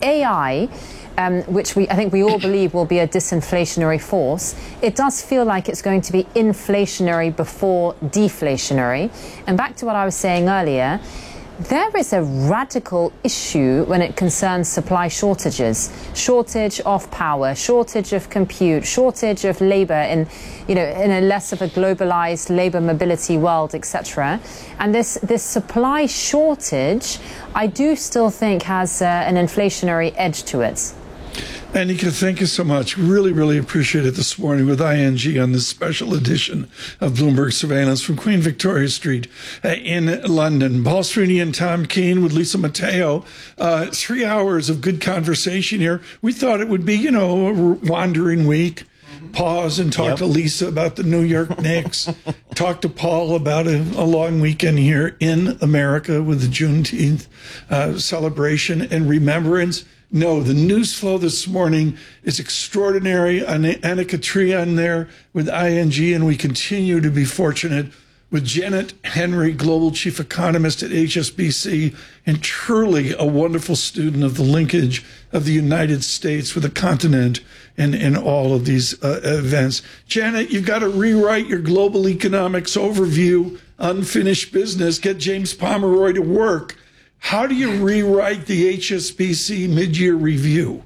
AI, which I think we all believe will be a disinflationary force, it does feel like it's going to be inflationary before deflationary. And back to what I was saying earlier, there is a radical issue when it concerns supply shortages, shortage of power, shortage of compute, shortage of labor in a less of a globalized labor mobility world, etc. And this supply shortage, I do still think has an inflationary edge to it. Anika, thank you so much. Really, really appreciate it this morning with ING on this special edition of Bloomberg Surveillance from Queen Victoria Street in London. Paul Srini and Tom Keene with Lisa Mateo. 3 hours of good conversation here. We thought it would be, a wandering week. Pause and talk to Lisa about the New York Knicks. Talk to Paul about a long weekend here in America with the Juneteenth celebration and remembrance. No, the news flow this morning is extraordinary. Anika Trian there with ING, and we continue to be fortunate with Janet Henry, Global Chief Economist at HSBC, and truly a wonderful student of the linkage of the United States with the continent and all of these events. Janet, you've got to rewrite your global economics overview, unfinished business, get James Pomeroy to work. How do you rewrite the HSBC mid-year review?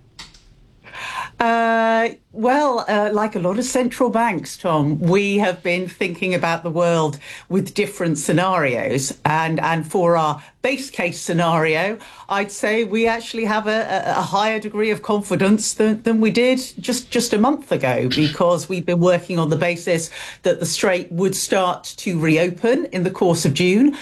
Like a lot of central banks, Tom, we have been thinking about the world with different scenarios. And for our base case scenario, I'd say we actually have a higher degree of confidence than we did just a month ago, because we've been working on the basis that the Strait would start to reopen in the course of June.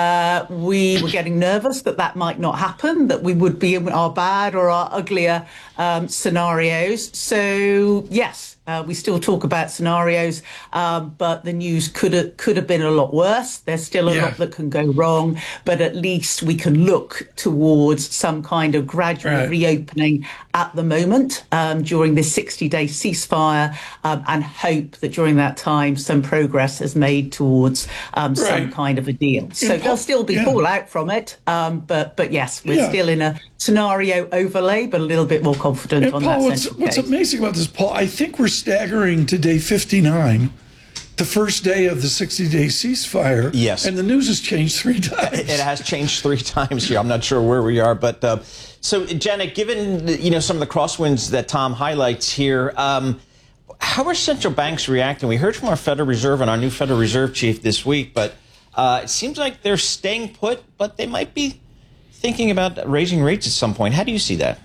We were getting nervous that might not happen, that we would be in our bad or our uglier scenarios. So, yes. We still talk about scenarios, but the news could have been a lot worse. There's still a lot that can go wrong, but at least we can look towards some kind of gradual reopening at the moment during this 60-day ceasefire, and hope that during that time some progress is made towards some kind of a deal. So there'll still be fallout from it, but yes, we're still in a scenario overlay, but a little bit more confident on Paul, that. What's amazing about this, Paul, I think we're staggering to day 59, the first day of the 60-day ceasefire. Yes. And the news has changed 3 times. It has changed 3 times here. I'm not sure where we are. But so, Janet, given some of the crosswinds that Tom highlights here, how are central banks reacting? We heard from our Federal Reserve and our new Federal Reserve chief this week, but it seems like they're staying put, but they might be thinking about raising rates at some point. How do you see that?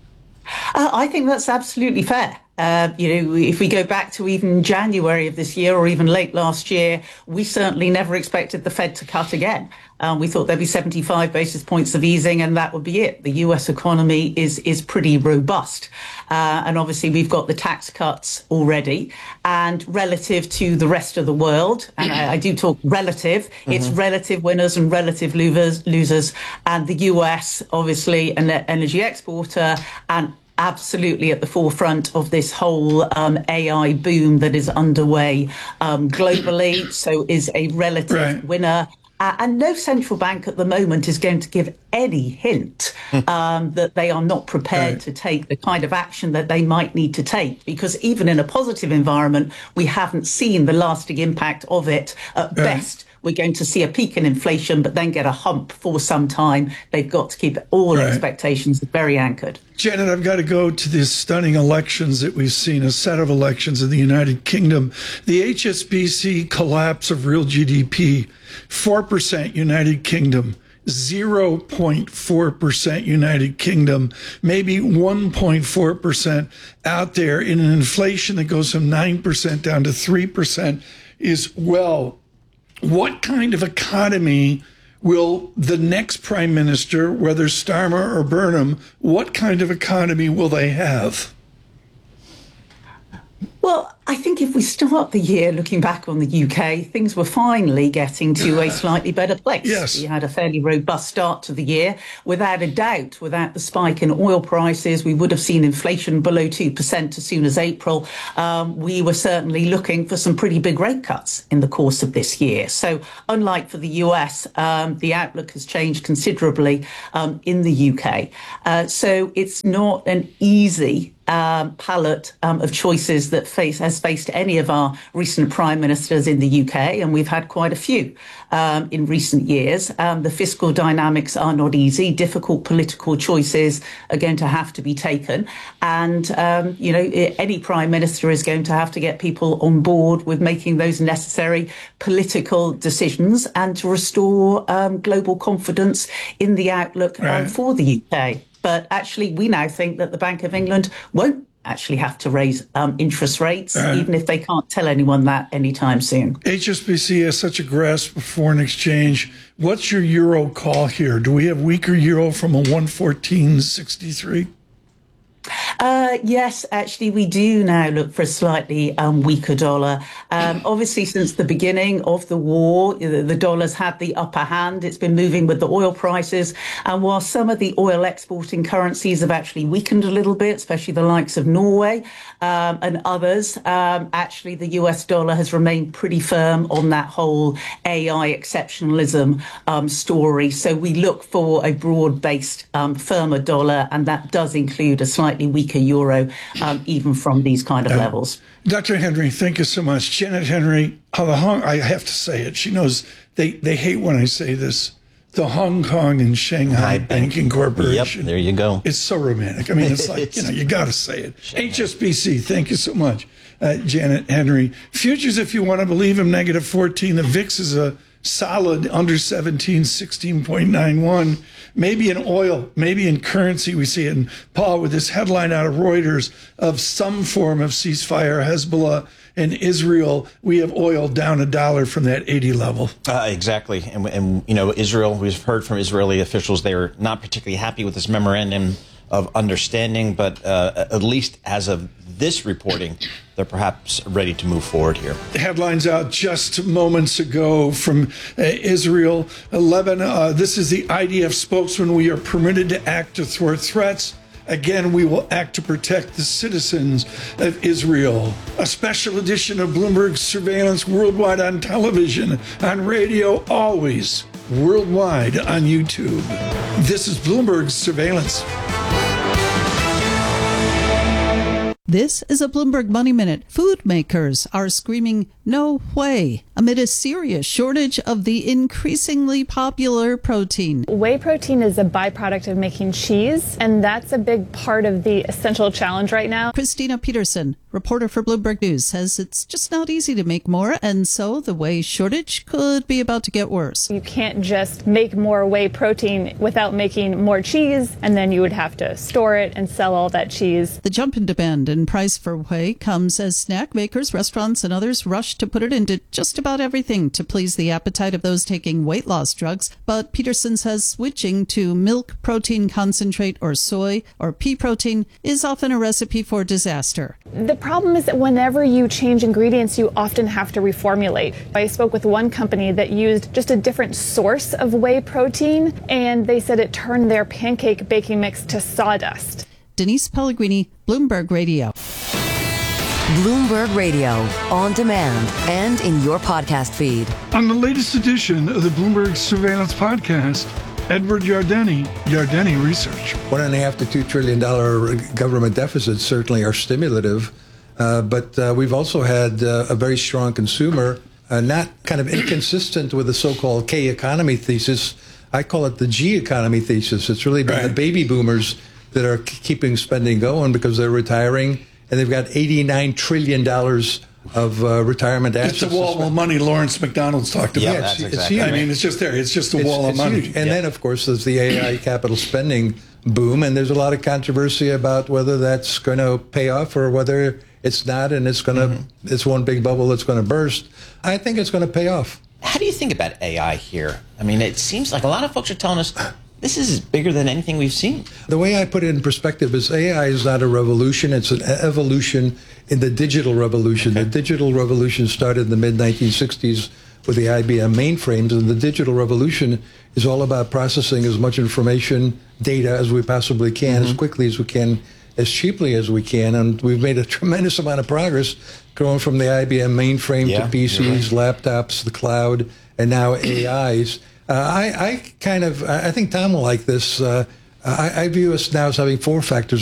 I think that's absolutely fair. If we go back to even January of this year or even late last year, we certainly never expected the Fed to cut again. We thought there'd be 75 basis points of easing and that would be it. The US economy is pretty robust. And obviously we've got the tax cuts already. And relative to the rest of the world, and I do talk relative, it's relative winners and relative losers. And the US, obviously, an energy exporter and absolutely at the forefront of this whole AI boom that is underway globally, so is a relative winner. And no central bank at the moment is going to give any hint that they are not prepared to take the kind of action that they might need to take, because even in a positive environment, we haven't seen the lasting impact of it at best. We're going to see a peak in inflation, but then get a hump for some time. They've got to keep all expectations very anchored. Janet, I've got to go to these stunning elections that we've seen, a set of elections in the United Kingdom. The HSBC collapse of real GDP, 4% United Kingdom, 0.4% United Kingdom, maybe 1.4% out there in an inflation that goes from 9% down to 3% is, well, what kind of economy will the next prime minister, whether Starmer or Burnham, what kind of economy will they have? Well, I think if we start the year looking back on the UK, things were finally getting to a slightly better place. Yes. We had a fairly robust start to the year. Without a doubt, without the spike in oil prices, we would have seen inflation below 2% as soon as April. We were certainly looking for some pretty big rate cuts in the course of this year. So unlike for the US, the outlook has changed considerably in the UK. So it's not an easy palette of choices that has faced any of our recent prime ministers in the UK, and we've had quite a few in recent years. The fiscal dynamics are not easy. Difficult political choices are going to have to be taken, and any prime minister is going to have to get people on board with making those necessary political decisions and to restore global confidence in the outlook for the UK. But actually, we now think that the Bank of England won't actually have to raise interest rates, even if they can't tell anyone that anytime soon. HSBC has such a grasp of foreign exchange. What's your euro call here? Do we have weaker euro from a 114.63? Yes, actually, we do now look for a slightly weaker dollar. Obviously, since the beginning of the war, the dollar's had the upper hand. It's been moving with the oil prices. And while some of the oil exporting currencies have actually weakened a little bit, especially the likes of Norway and others, actually, the US dollar has remained pretty firm on that whole AI exceptionalism story. So we look for a broad-based, firmer dollar, and that does include a slightly weaker euro, even from these kind of levels. Dr. Henry, thank you so much. Janet Henry, I have to say it. She knows they hate when I say this. The Hong Kong and Shanghai Banking Corporation. Yep, there you go. It's so romantic. I mean, it's like, you got to say it. Shanghai. HSBC, thank you so much. Janet Henry. Futures, if you want to believe them, -14. The VIX is a solid under 17, 16.91. Maybe in oil, maybe in currency, we see it. And Paul, with this headline out of Reuters of some form of ceasefire, Hezbollah and Israel, we have oil down $1 from that 80 level. Exactly. And Israel, we've heard from Israeli officials, they're not particularly happy with this memorandum of understanding, but at least as of this reporting, they're perhaps ready to move forward here. The headlines out just moments ago from Israel. Lebanon, this is the IDF spokesman. We are permitted to act to thwart threats. Again, we will act to protect the citizens of Israel. A special edition of Bloomberg Surveillance worldwide on television, on radio, always worldwide on YouTube. This is Bloomberg Surveillance. This is a Bloomberg Money Minute. Food makers are screaming, "No way," amid a serious shortage of the increasingly popular protein. Whey protein is a byproduct of making cheese, and that's a big part of the essential challenge right now. Christina Peterson, reporter for Bloomberg News, says it's just not easy to make more, and so the whey shortage could be about to get worse. You can't just make more whey protein without making more cheese, and then you would have to store it and sell all that cheese. The jump in demand and price for whey comes as snack makers, restaurants, and others rush to put it into just about everything to please the appetite of those taking weight loss drugs. But Peterson says switching to milk protein concentrate or soy or pea protein is often a recipe for disaster. The problem is that whenever you change ingredients, you often have to reformulate. I spoke with one company that used just a different source of whey protein, and they said it turned their pancake baking mix to sawdust. Denise Pellegrini, Bloomberg Radio. Bloomberg Radio, on demand and in your podcast feed. On the latest edition of the Bloomberg Surveillance Podcast, Edward Yardeni, Yardeni Research. $1.5 to $2 trillion government deficits certainly are stimulative, but we've also had a very strong consumer, not kind of inconsistent with the so-called K economy thesis. I call it the G economy thesis. It's really been the baby boomers that are keeping spending going because they're retiring, and they've got $89 trillion of retirement assets. It's a wall of money Lawrence McDonald's talked about. Yeah, it's huge. I mean, it's just there. It's just a wall of money. Huge. And then, of course, there's the AI capital spending boom, and there's a lot of controversy about whether that's going to pay off or whether it's not, and it's going to it's one big bubble that's going to burst. I think it's going to pay off. How do you think about AI here? I mean, it seems like a lot of folks are telling us this is bigger than anything we've seen. The way I put it in perspective is AI is not a revolution, it's an evolution in the digital revolution. The digital revolution started in the mid-1960s with the IBM mainframes, and the digital revolution is all about processing as much information, data as we possibly can, as quickly as we can, as cheaply as we can. And we've made a tremendous amount of progress going from the IBM mainframe to PCs, laptops, the cloud, and now AIs. I think Tom will like this. I view us now as having four factors